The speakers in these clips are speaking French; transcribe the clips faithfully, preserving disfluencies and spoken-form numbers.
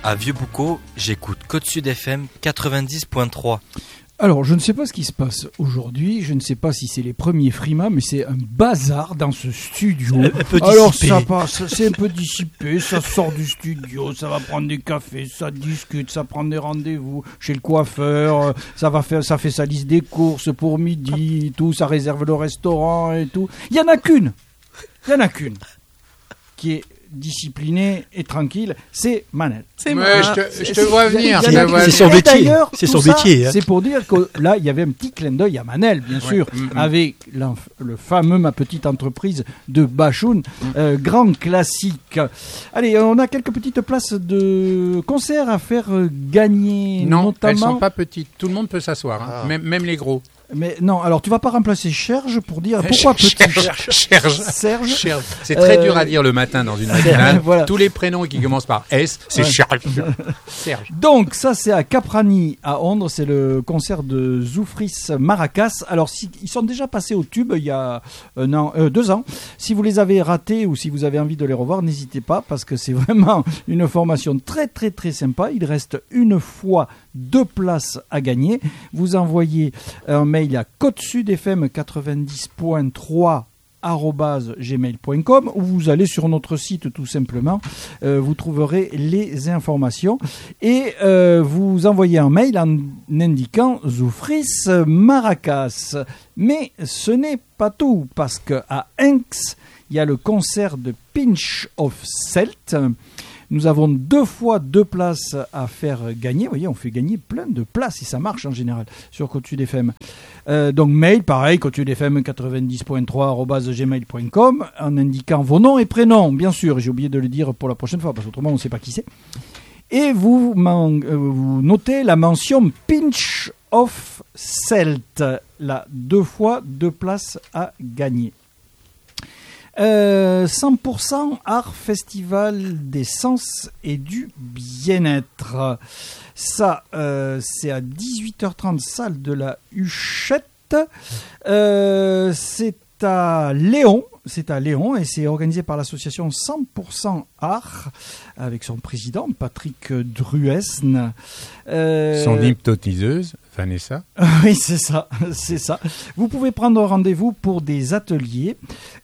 À Vieux-Boucau, j'écoute Côte-Sud F M quatre-vingt-dix point trois. Alors, je ne sais pas ce qui se passe aujourd'hui, je ne sais pas si c'est les premiers frimas, mais c'est un bazar dans ce studio. Un peu Alors, dissipé. ça passe, c'est un peu dissipé, ça sort du studio, ça va prendre des cafés, ça discute, ça prend des rendez-vous chez le coiffeur, ça va faire, ça fait sa liste des courses pour midi, et tout, ça réserve le restaurant et tout. Il y en a qu'une, il y en a qu'une qui est discipliné et tranquille, c'est Manel. C'est moi. Je te, je te vois venir. Il y en a- je te vois C'est venir. son Et métier. d'ailleurs, C'est tout son ça, métier, hein. C'est pour dire que là, il y avait un petit clin d'œil à Manel, bien sûr, Mm, mm. avec l'enf- le fameux Ma Petite Entreprise de Bachoun, euh, grand classique. Allez, on a quelques petites places de concert à faire euh, gagner, Non, elles notamment. sont pas petites. Tout le monde peut s'asseoir, hein. Ah. même, même les gros. Mais non, alors tu vas pas remplacer Serge pour dire pourquoi petit. Serge. Serge. Serge. Serge. C'est très Euh, dur à dire le matin dans une matinale. Voilà. Tous les prénoms qui commencent par S, c'est Ouais. Serge. Serge. Donc ça c'est à Caprani à Ondres, c'est le concert de Zoufris Maracas. Alors si, ils sont déjà passés au tube il y a un an, euh, deux ans. Si vous les avez ratés ou si vous avez envie de les revoir, n'hésitez pas parce que c'est vraiment une formation très très très sympa. Il reste une fois deux places à gagner. Vous envoyez un mail à côte sud f m quatre-vingt-dix point trois arobase gmail point com ou vous allez sur notre site tout simplement, euh, vous trouverez les informations et euh, vous envoyez un mail en indiquant Zoufris Maracas. Mais ce n'est pas tout parce qu'à Inks, il y a le concert de Pinch of Celt. Nous avons deux fois deux places à faire gagner. Vous voyez, on fait gagner plein de places et ça marche en général sur Côte-Sud F M. Euh, donc mail, pareil, côte-sud f m quatre-vingt-dix point trois arobase gmail point com en indiquant vos noms et prénoms, bien sûr. J'ai oublié de le dire pour la prochaine fois parce qu'autrement on ne sait pas qui c'est. Et vous, man- euh, vous notez la mention Pinch of Celt. Là, deux fois deux places à gagner. Euh, cent pour cent Art Festival des Sens et du Bien-être. Ça, euh, c'est à dix-huit heures trente, salle de la Huchette. Euh, c'est à Léon. C'est à Léon et c'est organisé par l'association cent pour cent Art avec son président Patrick Druesne. Euh, Son hypnotiseuse, Vanessa. oui, c'est ça, c'est ça. Vous pouvez prendre rendez-vous pour des ateliers.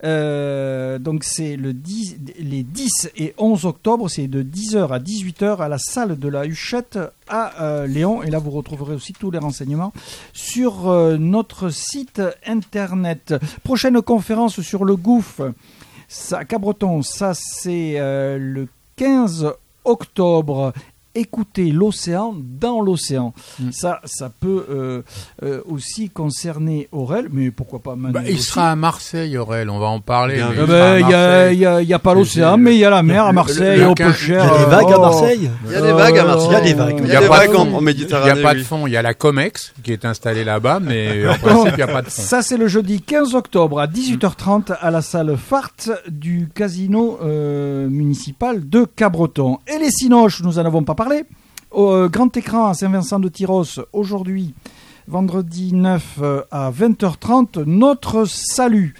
Euh, donc c'est le dix, les dix et onze octobre, c'est de dix heures à dix-huit heures à la salle de la Huchette à euh, Léon. Et là, vous retrouverez aussi tous les renseignements sur euh, notre site internet. Prochaine conférence sur le gouffre. Ça, Cabreton, ça c'est euh, le quinze octobre. Écouter l'océan dans l'océan. Mm. Ça, ça peut euh, euh, aussi concerner Aurel, mais pourquoi pas Manuel Bah, il aussi. sera à Marseille, Aurel, on va en parler. Bien mais vu. il Eh sera à ben, Il n'y a, Marseille. y a, y a pas l'océan, Le- mais il y a la mer à Marseille, le- au le- peu le- cher. Il y a des vagues à oh. Marseille. Il y a des vagues à Marseille. Il y a des vagues. Il y Il y a a des pas vagues de en, fond. en Il n'y Méditerranée. a pas de oui. fond, il y a la Comex qui est installée là-bas, mais en principe, il n'y a pas de fond. Ça, c'est le jeudi quinze octobre à dix-huit heures trente à la salle Fart du casino euh, municipal de Cabreton. Et les Cinoches, nous n'en avons pas parlé. Au euh, grand écran à Saint-Vincent-de-Tyros, aujourd'hui, vendredi neuf euh, à vingt heures trente, Notre Salut.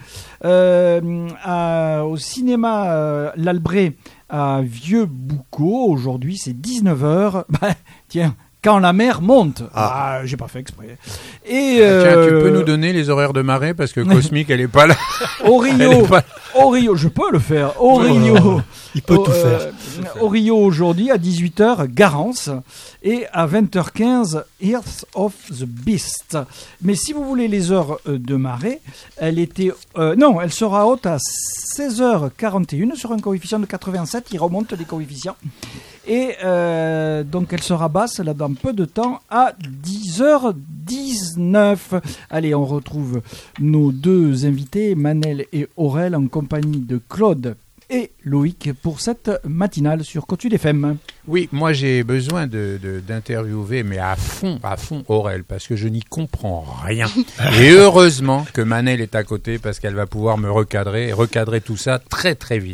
Euh, à- au cinéma euh, L'Albret à Vieux-Boucau, aujourd'hui, c'est dix-neuf heures. Bah, tiens, quand la mer monte. Ah. Ah, j'ai pas fait exprès. Et, Tiens, tu euh, peux nous donner les horaires de marée parce que Cosmique, elle est pas là. Au Elle Rio, est pas- au Rio, je peux le faire. Au Rio, Il peut au, tout faire. euh, au Rio aujourd'hui à dix-huit heures, Garance, et à vingt heures quinze, Earth of the Beast. Mais si vous voulez les heures euh, de marée, elle était, euh, non, elle sera haute à seize heures quarante et une sur un coefficient de quatre-vingt-sept. Il remonte les coefficients. Et euh, donc elle sera basse là dans peu de temps à dix heures dix-neuf. Allez, on retrouve nos deux invités, Manel et Aurel, en compagnie de Claude et Loïc pour cette matinale sur Côte-Sud F M. Oui, moi j'ai besoin de, de- d'interviewer, mais à fond, à fond Aurel, parce que je n'y comprends rien. Et heureusement que Manel est à côté, parce qu'elle va pouvoir me recadrer, et recadrer tout ça très très vite.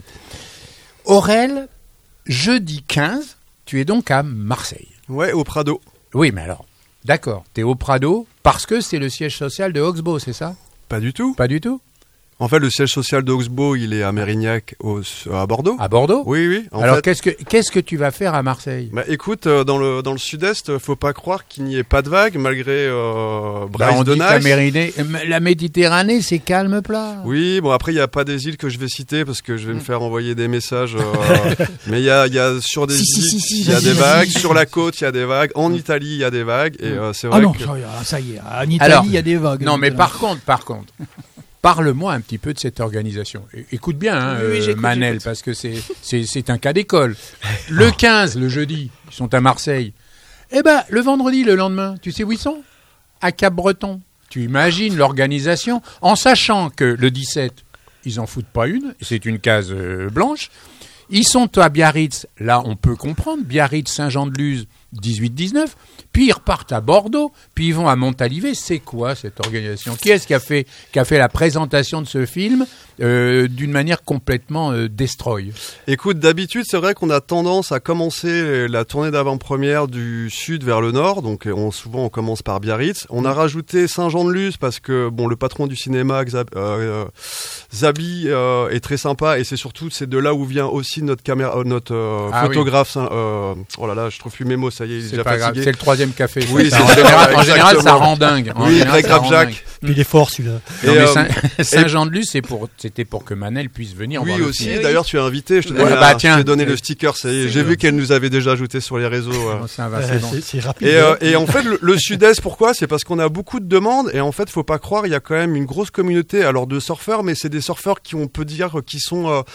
Aurel, jeudi quinze, tu es donc à Marseille. Ouais, au Prado. Oui, mais alors, d'accord, tu es au Prado, parce que c'est le siège social de Oxbow, c'est ça? Pas du tout. Pas du tout? En fait, le siège social d'Oxbow, il est à Mérignac, au, à Bordeaux. À Bordeaux ? Oui, oui. En Alors, fait, qu'est-ce que qu'est-ce que tu vas faire à Marseille ? Bah, écoute, euh, dans le dans le sud-est, faut pas croire qu'il n'y ait pas de vagues, malgré euh, Bah, Bryce on de dit que la, Nice. Méridée- la Méditerranée, c'est calme plat. Oui, bon après il y a pas des îles que je vais citer parce que je vais me faire envoyer des messages. euh, mais il y a il y a sur des Si, si, îles, si, si, il y a si, des si, vagues, si. sur la côte il y a des vagues, en Italie il y a des vagues et euh, c'est vrai Ah non, que ça, y est, ça y est. En Italie, Alors, il y a des vagues. Non, mais maintenant. par contre, par contre, parle-moi un petit peu de cette organisation. É- Écoute bien, hein, Oui, oui, euh, j'écoute, Manel, j'écoute. parce que c'est, c'est, c'est un cas d'école. Le quinze, le jeudi, ils sont à Marseille. Eh ben, le vendredi, le lendemain, tu sais où ils sont ? À Cap-Breton. Tu imagines l'organisation, en sachant que le dix-sept, ils en foutent pas une, c'est une case euh, blanche. Ils sont à Biarritz, là on peut comprendre, Biarritz, Saint-Jean-de-Luz, dix-huit dix-neuf, puis ils repartent à Bordeaux, puis ils vont à Montalivet. C'est quoi cette organisation ? Qui est-ce qui a fait, qui a fait la présentation de ce film euh, d'une manière complètement euh, destroy ? Écoute, d'habitude, c'est vrai qu'on a tendance à commencer la tournée d'avant-première du sud vers le nord. Donc, on, souvent, on commence par Biarritz. On a rajouté Saint-Jean-de-Luz parce que, bon, le patron du cinéma, Xab, euh, Zabi, euh, est très sympa. Et c'est surtout, c'est de là où vient aussi notre caméra, euh, notre euh, Ah photographe. Euh, oh là là, je trouve plus mes mots. Ça y est, il est C'est déjà pas grave, fatigué. c'est le troisième café. Oui, ça. c'est en, ça, général, en général, ça exactement. rend dingue. En Oui, général, Greg ça rend Grabjac. dingue. Puis il est fort celui-là. Et, Non, mais euh, Saint- Saint-Jean-de-Luz, c'est pour, c'était pour que Manel puisse venir Oui voir le aussi, film. d'ailleurs tu es invité, je te Ouais, donne bah, un- tiens. je t'ai donné le sticker, ça y est, j'ai vu qu'elle nous avait déjà ajouté sur les réseaux. euh. Non, ça va, Euh, c'est bon. c'est, c'est rapide. Et, euh, et en fait, le, le sud-est, pourquoi ? C'est parce qu'on a beaucoup de demandes et en fait, faut pas croire, il y a quand même une grosse communauté alors de surfeurs, mais c'est des surfeurs qui on peut dire qui sont euh,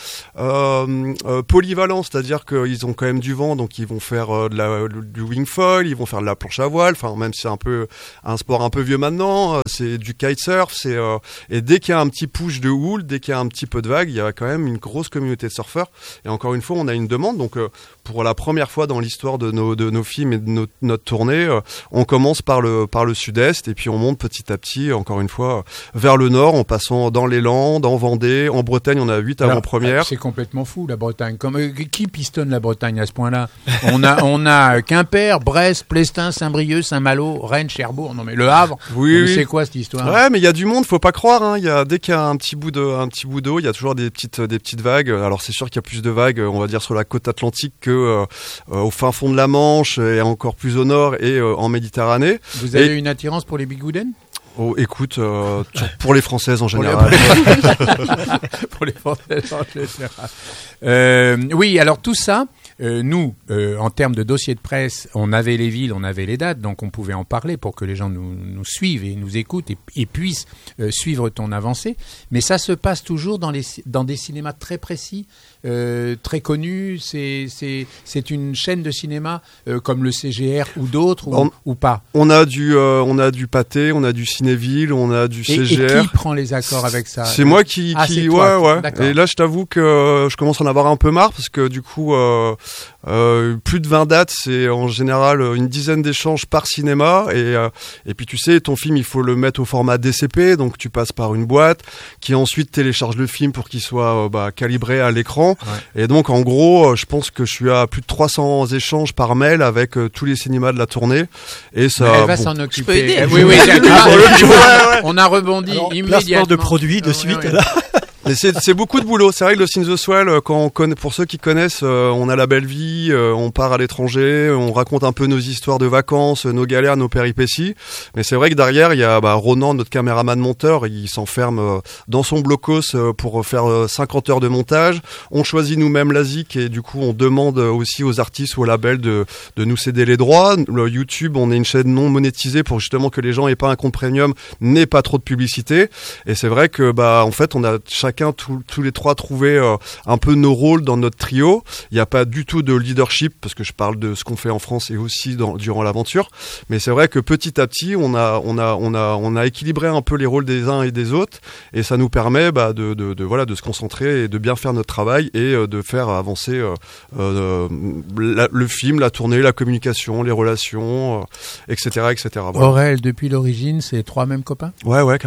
euh, euh, polyvalents, c'est-à-dire qu'ils ont quand même du vent, donc ils vont faire euh, de la, du wingfoil, ils vont faire de la planche à voile, enfin même si c'est un peu un sport un peu vieux maintenant, euh, c'est du kitesurf, c'est euh, et dès qu'il y a un petit push de houle, dès qu'il y a un petit peu de vague, il y a quand même une grosse communauté de surfeurs. Et encore une fois, on a une demande, donc euh, pour la première fois dans l'histoire de nos de nos films et de notre, notre tournée, euh, on commence par le par le sud-est et puis on monte petit à petit, encore une fois, vers le nord, en passant dans les Landes, en Vendée, en Bretagne, on a huit Alors, avant-premières. C'est complètement fou la Bretagne. Comme, euh, qui pistonne la Bretagne à ce point-là ? On a, on a Quimper, Brest, Plestin, Saint-Brieuc, Saint-Malo, Rennes, Cherbourg. Non mais Le Havre. Oui, Non, mais oui. c'est quoi cette histoire ? Ouais, mais il y a du monde, faut pas croire. Hein. Il y a dès qu'il y a un petit bout de, un petit bout d'eau, il y a toujours des petites, des petites vagues. Alors c'est sûr qu'il y a plus de vagues, on va dire sur la côte atlantique que euh, euh, au fin fond de la Manche et encore plus au nord et euh, en Méditerranée. Vous avez Et- une attirance pour les bigouden ? Oh, écoute, euh, sur- pour les Françaises en Pour les- général. Pour les Français en général. Euh, oui, alors tout ça, euh, nous, euh, en termes de dossier de presse, on avait les villes, on avait les dates, donc on pouvait en parler pour que les gens nous, nous suivent et nous écoutent et, et puissent euh, suivre ton avancée. Mais ça se passe toujours dans, les, dans des cinémas très précis, euh, très connus. C'est, c'est, c'est une chaîne de cinéma euh, comme le C G R ou d'autres ou, On- ou pas. On a du, euh, on a du Pâté, on a du Cinéville, on a du Et, C et G qui R. prend les accords avec ça ? C'est moi qui, Ah, qui c'est toi ouais, qui- ouais. d'accord. Et là, je t'avoue que euh, je commence à en avoir un peu marre parce que du coup, euh, euh, plus de vingt dates, c'est en général une dizaine d'échanges par cinéma. Et euh, et puis tu sais, ton film, il faut le mettre au format D C P, donc tu passes par une boîte qui ensuite télécharge le film pour qu'il soit euh, bah, calibré à l'écran. Et donc, en gros, euh, je pense que je suis à plus de trois cents échanges par mail avec euh, tous les cinémas de la tournée. Et ça, Mais elle va bon, s'en peux occuper. aider. Eh, Oui, oui, tu vois, tu vois, on a rebondi Alors, immédiatement. placement de produits de Ah, suite. ouais, ouais. Là. Mais c'est, c'est beaucoup de boulot. C'est vrai que le Sin the Swell, euh, quand on connaît, pour ceux qui connaissent, euh, on a la belle vie, euh, on part à l'étranger, on raconte un peu nos histoires de vacances, nos galères, nos péripéties. Mais c'est vrai que derrière, il y a bah, Ronan, notre caméraman monteur, il s'enferme euh, dans son blocos euh, pour faire euh, cinquante heures de montage. On choisit nous-mêmes la zik et du coup, on demande aussi aux artistes ou aux labels de, de nous céder les droits. Le YouTube, on est une chaîne non monétisée pour justement que les gens aient pas un compte premium, n'aient pas trop de publicité. Et c'est vrai que bah en fait, on a chacun tous, tous les trois trouvé euh, un peu nos rôles dans notre trio. Il n'y a pas du tout de leadership parce que je parle de ce qu'on fait en France et aussi dans, durant l'aventure. Mais c'est vrai que petit à petit, on a, on a, on a, on a équilibré un peu les rôles des uns et des autres, et ça nous permet bah, de, de, de, voilà, de se concentrer et de bien faire notre travail et euh, de faire avancer euh, euh, la, le film, la tournée, la communication, les relations, euh, et cetera, et cetera. Voilà. Aurel, depuis l'origine, c'est trois mêmes copains ? Ouais, ouais, carrément.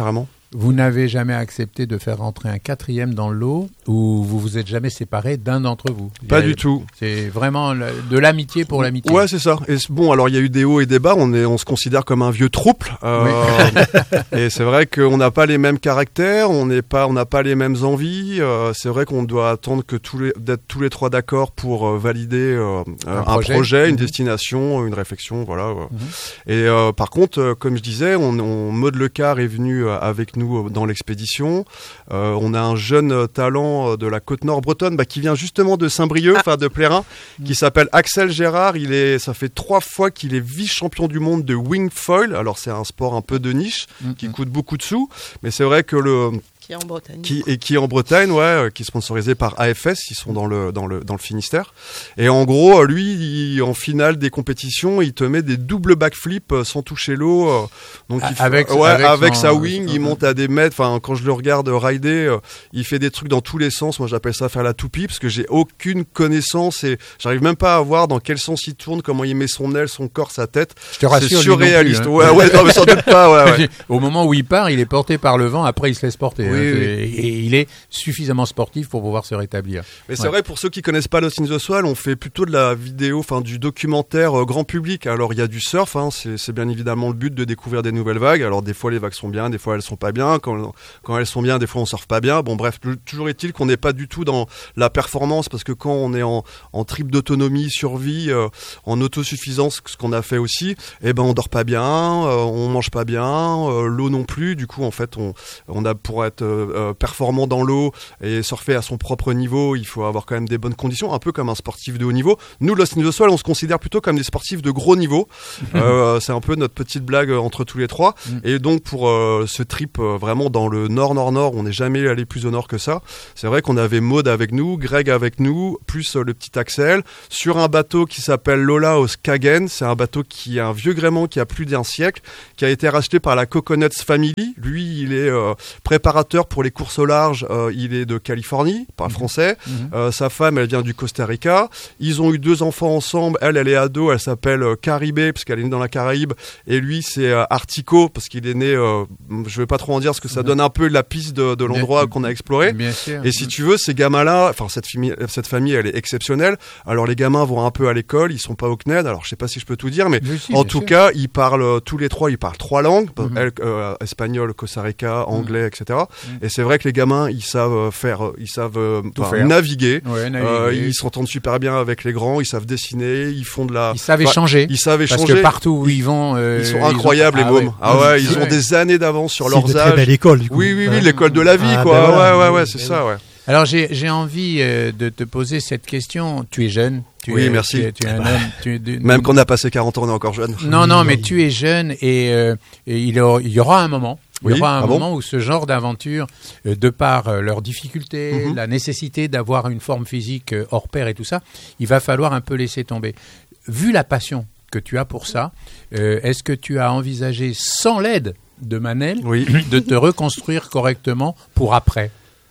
Vous n'avez jamais accepté de faire rentrer un quatrième dans le lot ou vous vous êtes jamais séparé d'un d'entre vous? Pas a, du tout. C'est vraiment de l'amitié pour l'amitié. Ouais, c'est ça. Et bon, alors il y a eu des hauts et des bas. On est, on se considère comme un vieux trouble. Euh, oui. Et c'est vrai qu'on n'a pas les mêmes caractères, on n'est pas, on n'a pas les mêmes envies. Euh, c'est vrai qu'on doit attendre que tous les, d'être tous les trois d'accord pour euh, valider euh, un, un projet, projet une mmh. destination, une réflexion, voilà. Mmh. Et euh, par contre, euh, comme je disais, on, on Maud Lecard est venu euh, avec nous dans l'expédition. Euh, on a un jeune talent de la Côte-Nord bretonne bah, qui vient justement de Saint-Brieuc, enfin ah. de Plérin, mmh. qui s'appelle Axel Gérard. Il est, ça fait trois fois qu'il est vice-champion du monde de wing foil. Alors c'est un sport un peu de niche mmh. qui coûte beaucoup de sous, mais c'est vrai que le qui est en Bretagne. Qui, et qui est en Bretagne, ouais, euh, qui est sponsorisé par A F S, ils sont dans le, dans le, dans le Finistère. Et en gros, lui, il, en finale des compétitions, il te met des doubles backflips euh, sans toucher l'eau. Euh, donc il avec, fait, ouais, avec, avec son, sa wing, son, il monte à des mètres. Enfin, quand je le regarde rider, euh, il fait des trucs dans tous les sens. Moi, j'appelle ça faire la toupie parce que j'ai aucune connaissance et j'arrive même pas à voir dans quel sens il tourne, comment il met son aile, son corps, sa tête. Je te rassure, c'est surréaliste. Plus, hein. Ouais, ouais, non, mais sans doute pas. Ouais, ouais. Au moment où il part, il est porté par le vent. Après, il se laisse porter. Oui, hein, oui. Et il est suffisamment sportif pour pouvoir se rétablir. Mais c'est ouais. vrai, pour ceux qui connaissent pas Lost in the Swell, on fait plutôt de la vidéo, enfin du documentaire euh, grand public. Alors il y a du surf, hein, c'est, c'est bien évidemment le but de découvrir des nouvelles vagues. Alors des fois les vagues sont bien, des fois elles sont pas bien. Quand, quand elles sont bien, des fois on surfe pas bien. Bon bref, toujours est-il qu'on n'est pas du tout dans la performance parce que quand on est en, en trip d'autonomie, survie, euh, en autosuffisance, ce qu'on a fait aussi, eh ben on dort pas bien, euh, on mange pas bien, euh, l'eau non plus. Du coup en fait on, on a pour être euh, performant dans l'eau et surfer à son propre niveau, il faut avoir quand même des bonnes conditions, un peu comme un sportif de haut niveau. Nous, Lost in the Swell, on se considère plutôt comme des sportifs de gros niveau. euh, c'est un peu notre petite blague entre tous les trois. Mm. Et donc, pour euh, ce trip euh, vraiment dans le nord-nord-nord, on n'est jamais allé plus au nord que ça. C'est vrai qu'on avait Maud avec nous, Greg avec nous, plus euh, le petit Axel, sur un bateau qui s'appelle Lola au Skagen. C'est un bateau qui est un vieux gréement qui a plus d'un siècle, qui a été racheté par la Coconuts Family. Lui, il est euh, préparateur pour les courses au large. Euh, il est de Californie, parle français. Mmh. Euh, sa femme, elle vient du Costa Rica. Ils ont eu deux enfants ensemble. Elle, elle est ado. Elle s'appelle euh, Caribé parce qu'elle est née dans la Caraïbe. Et lui, c'est euh, Artico parce qu'il est né. Euh, je vais pas trop en dire parce que ça donne un peu la piste de, de l'endroit bien, qu'on a exploré. Bien sûr. Et si tu veux, ces gamins-là, enfin cette famille, cette famille, elle est exceptionnelle. Alors les gamins vont un peu à l'école. Ils sont pas au C N E D. Alors je sais pas si je peux tout dire, mais, mais si, en tout sûr. cas, ils parlent euh, tous les trois. Ils parlent trois langues. Mmh. Elle, euh, espagnol, Costa Rica, anglais, mmh. et cetera. Mmh. Et c'est vrai que les gamins, ils savent faire, ils savent euh, naviguer. Ouais, naviguer. Euh, ils s'entendent super bien avec les grands. Ils savent dessiner. Ils font de la. Ils savent échanger. Ils savent échanger. Parce que partout où ils vont, euh, ils sont incroyables ils les ont... mômes. Ah ouais, ah ouais ils ouais. ont des années d'avance sur leurs âges. C'est une très belle école du coup. Oui, oui, oui, l'école de la vie, ah, quoi. Ben voilà. Ouais, ouais, ouais, c'est ben ça, ouais. Alors j'ai j'ai envie euh, de te poser cette question. Tu es jeune. Tu oui, es, merci. Tu es, tu es un homme. Tu es de, Même qu'on a passé quarante ans, on est encore jeune. Non, non, mais tu es jeune et, euh, et il, il y aura un moment. Il oui, y aura un ah moment bon où ce genre d'aventure, euh, de par euh, leurs difficultés, mm-hmm. la nécessité d'avoir une forme physique euh, hors pair et tout ça, il va falloir un peu laisser tomber. Vu la passion que tu as pour ça, euh, est-ce que tu as envisagé, sans l'aide de Manel, oui. de te reconstruire correctement pour après ?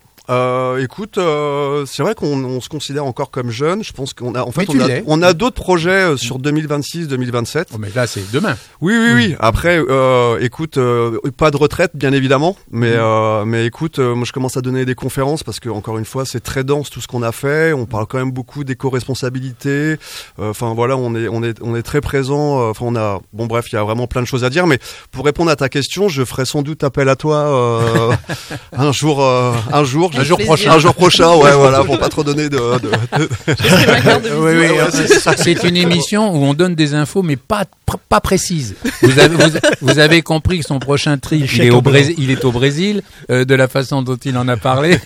Euh, écoute, euh, c'est vrai qu'on on se considère encore comme jeune. Je pense qu'on a, en fait, on a, on a d'autres projets euh, sur deux mille vingt-six, deux mille vingt-sept. Oh, mais là, c'est demain. Oui, oui, oui. Après, euh, écoute, euh, pas de retraite, bien évidemment, mais, mmh. euh, mais écoute, euh, moi, je commence à donner des conférences parce que, encore une fois, c'est très dense tout ce qu'on a fait. On parle quand même beaucoup d'éco-responsabilité. Enfin, euh, voilà, on est, on est, on est très présent. Enfin, on a, bon, bref, il y a vraiment plein de choses à dire. Mais pour répondre à ta question, je ferai sans doute appel à toi euh, un jour, euh, un jour. Un jour prochain. Un jour prochain, ouais, voilà, pour pas trop donner de. de, de... C'est ma carte de visite. Oui, oui, ouais, c'est, c'est une émission où on donne des infos, mais pas pas précises. Vous avez vous, vous avez compris que son prochain trip, il est au Brésil, il est au Brésil, euh, de la façon dont il en a parlé.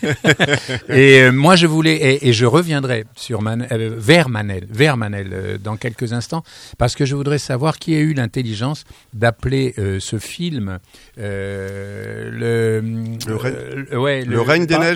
Et euh, moi, je voulais et, et je reviendrai sur Man, euh, vers Manel, vers Manel euh, dans quelques instants, parce que je voudrais savoir qui a eu l'intelligence d'appeler euh, ce film euh, le le, règne, euh, ouais, le, le règne des pas, neiges.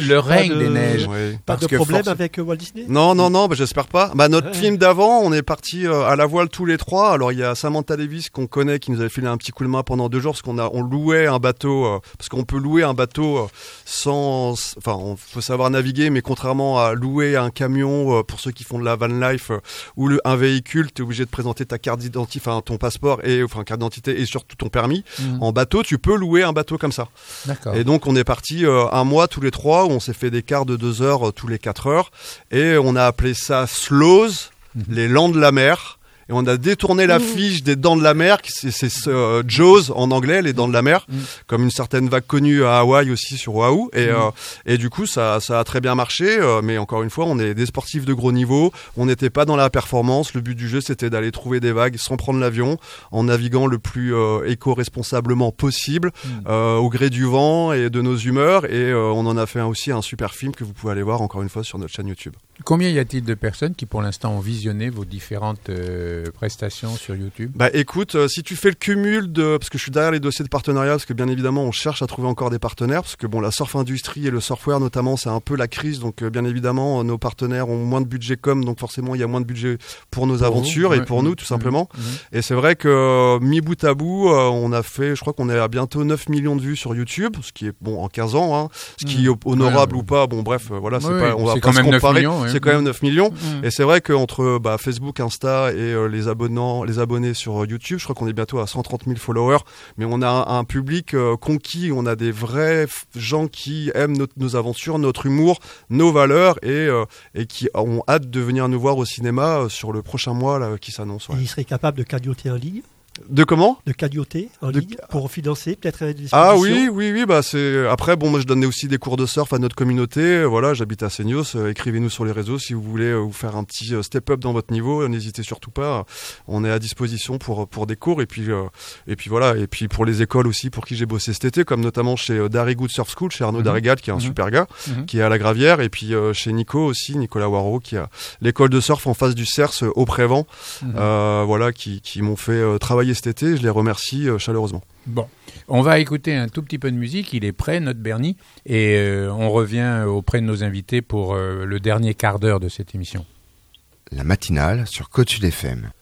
neiges. Le règne Pas de- des neiges. Oui. Pas Parce de que problème force- avec euh, Walt Disney? Non, non, non, bah, j'espère pas. Bah, notre Ouais. film d'avant, on est parti euh, à la voile tous les trois. Alors, il y a Samantha Davis qu'on connaît, qui nous avait filé un petit coup de main pendant deux jours, parce qu'on a, on louait un bateau, euh, parce qu'on peut louer un bateau euh, sans, enfin, on faut savoir naviguer, mais contrairement à louer un camion euh, pour ceux qui font de la van life euh, ou le, un véhicule, t'es obligé de présenter ta carte d'identité, enfin, ton passeport et, enfin, carte d'identité et surtout ton permis. Mhm. En bateau, tu peux louer un bateau comme ça. D'accord. Et donc on est parti euh, un mois tous les trois où on s'est fait des quarts de deux heures euh, tous les quatre heures et on a appelé ça Slows, Mhm. les Lands de la mer. Et on a détourné la fiche des Dents de la mer, qui c'est, c'est euh, Jaws en anglais, les Dents de la mer, Mhm. comme une certaine vague connue à Hawaï aussi sur Oahu. Et, Mhm. euh, et du coup ça, ça a très bien marché, euh, mais encore une fois on est des sportifs de gros niveau, on n'était pas dans la performance. Le but du jeu c'était d'aller trouver des vagues sans prendre l'avion, en naviguant le plus euh, éco-responsablement possible, Mhm. euh, au gré du vent et de nos humeurs. Et euh, on en a fait un- aussi un super film que vous pouvez aller voir encore une fois sur notre chaîne YouTube. Combien y a-t-il de personnes qui, pour l'instant, ont visionné vos différentes euh, prestations sur YouTube? Bah écoute, euh, si tu fais le cumul de, parce que je suis derrière les dossiers de partenariat, parce que bien évidemment on cherche à trouver encore des partenaires, parce que bon, la surf industrie et le surfwear notamment, c'est un peu la crise, donc euh, bien évidemment euh, nos partenaires ont moins de budget com, donc forcément il y a moins de budget pour nos Pour aventures vous, et ouais. pour nous tout Mhm. simplement. Mhm. Et c'est vrai que euh, mis bout à bout, euh, on a fait, je crois qu'on est à bientôt neuf millions de vues sur YouTube, ce qui est bon en quinze ans, hein, ce qui est Mhm. honorable Ouais, ou pas, bon bref, euh, voilà, c'est Oui, pas, on va c'est pas quand se même neuf comparer, millions, ouais. c'est quand même neuf millions. Mhm. Et c'est vrai qu'entre bah, Facebook, Insta et euh, les abonnants, les abonnés sur euh, YouTube, je crois qu'on est bientôt à cent trente mille followers. Mais on a un, un public euh, conquis, on a des vrais f- gens qui aiment notre- nos aventures, notre humour, nos valeurs et, euh, et qui ont hâte de venir nous voir au cinéma euh, sur le prochain mois là, qui s'annonce. Ouais. Et il serait capable de cagnotter en ligne, De comment de cagnotter en De- ligne pour financer peut-être des Ah expéditions. oui, oui, oui, bah c'est. Après, bon, moi je donnais aussi des cours de surf à notre communauté. Voilà, j'habite à Seignos. Euh, écrivez-nous sur les réseaux si vous voulez euh, vous faire un petit euh, step up dans votre niveau. Euh, N'hésitez surtout pas. On est à disposition pour pour des cours et puis euh, et puis voilà et puis pour les écoles aussi pour qui j'ai bossé cet été, comme notamment chez euh, Darigout Surf School, chez Arnaud Mhm. Darigat qui est un Mhm. super gars, Mhm. qui est à la Gravière, et puis euh, chez Nico aussi, Nicolas Waro, qui a l'école de surf en face du Cerce euh, au Prévent. Mhm. Euh, voilà, qui qui m'ont fait euh, travailler cet été. Je les remercie euh, chaleureusement. Bon, on va écouter un tout petit peu de musique. Il est prêt, notre Bernie, et euh, on revient auprès de nos invités pour euh, le dernier quart d'heure de cette émission. La matinale sur Côte Sud F M.